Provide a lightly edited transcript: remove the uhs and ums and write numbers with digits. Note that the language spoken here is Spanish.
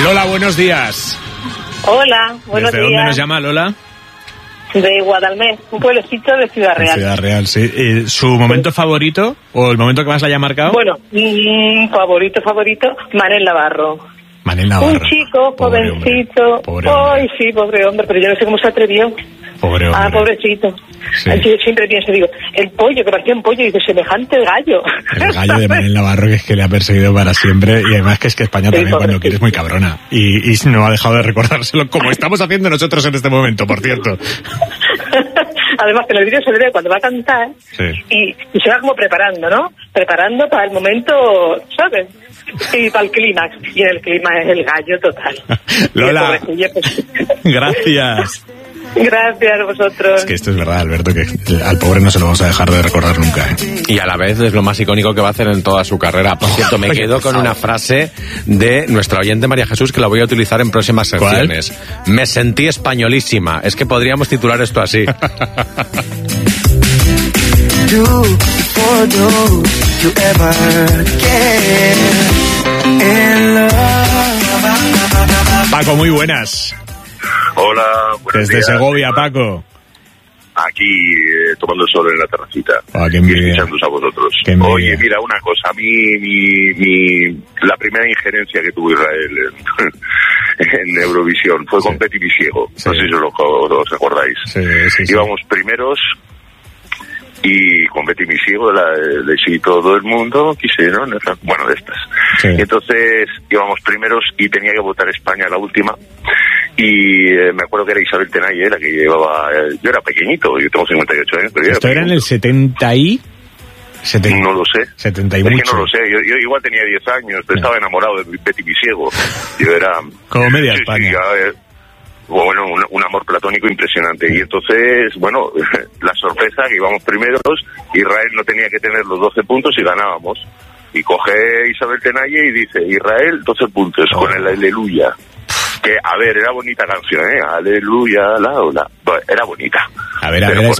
Lola, buenos días. Hola, buenos días. ¿Desde dónde nos llama Lola? De Guadalmés, un pueblecito de Ciudad Real. Ciudad Real, sí. ¿Su momento favorito o el momento que más la haya marcado? Bueno, favorito, Manel Navarro. Manel Navarro. Un chico, pobre jovencito. Pobre hombre. Ay, sí, pobre hombre, pero yo no sé cómo se atrevió. Pobre hombre. Pobrecito. Sí. Yo siempre pienso, digo, el pollo, que parecía un pollo, y dice, semejante gallo. El gallo de Manel Navarro, que es que le ha perseguido para siempre, y además que es que España también cuando quiere es muy cabrona, y no ha dejado de recordárselo, como estamos haciendo nosotros en este momento, por cierto. Además que en el vídeo se le ve cuando va a cantar, Sí. y se va como preparando, ¿no? Preparando para el momento, ¿sabes? Y para el clímax. Y en el clímax es el gallo total. Lola, gracias. Gracias a vosotros. Es que esto es verdad, Alberto, que al pobre no se lo vamos a dejar de recordar nunca, ¿eh? Y a la vez es lo más icónico que va a hacer en toda su carrera. Por cierto, me quedo con una frase de nuestra oyente María Jesús que la voy a utilizar en próximas secciones. ¿Cuál? Me sentí españolísima. Es que podríamos titular esto así. Paco, muy buenas. Hola, buenos Desde días. Segovia, Paco. Aquí tomando el sol en la terracita. Qué y envidia. escuchándoos a vosotros. Qué envidia. Oye, mira, una cosa. A mí la primera injerencia que tuvo Israel en Eurovisión fue con Betty Visiego. Sí. No sé si os acordáis. Sí. Íbamos primeros y con Betty Visiego de sí todo el mundo quisieron, bueno, de estas. Sí. Y entonces íbamos primeros y tenía que votar España la última. Y me acuerdo que era Isabel Tenalle la que llevaba. Yo era pequeñito, yo tengo 58 años, pero yo ¿Esto era en el 70 y...? No lo sé. 70 y es mucho. que no lo sé, yo igual tenía 10 años, pero estaba enamorado de Betty Visiego. Yo era... Como media sí, España. Sí, a ver, bueno, un amor platónico impresionante. Y entonces, bueno, la sorpresa que íbamos primeros, Israel no tenía que tener los 12 puntos y ganábamos. Y coge Isabel Tenalle y dice, Israel, 12 puntos, con el Aleluya. Que, a ver, era bonita canción, ¿eh? Aleluya, la ola. Bueno, era bonita. A ver, Pero